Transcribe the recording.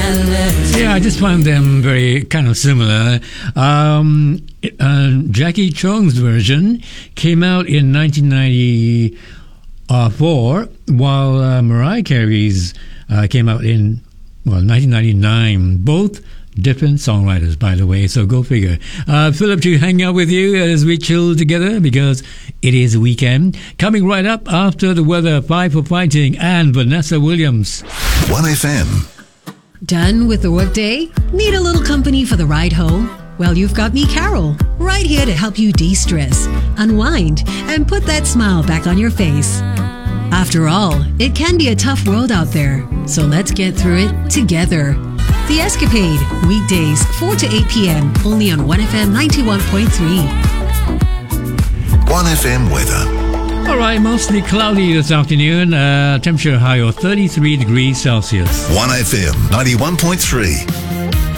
Yeah, I just found them very kind of similar. Jackie Chung's version came out in 1994, while Mariah Carey's came out in 1999. Both different songwriters, by the way, so go figure. Philip, to hang out with you as we chill together because it is a weekend. Coming right up after the weather, Five for Fighting and Vanessa Williams. 1FM. Done with the workday? Need a little company for the ride home? Well, you've got me, Carol, right here to help you de-stress, unwind, and put that smile back on your face. After all, it can be a tough world out there, so let's get through it together. The Escapade, weekdays 4 to 8 p.m. only on 1FM 91.3. 1FM weather. All right, mostly cloudy this afternoon. Temperature high of 33 degrees Celsius. 1FM 91.3.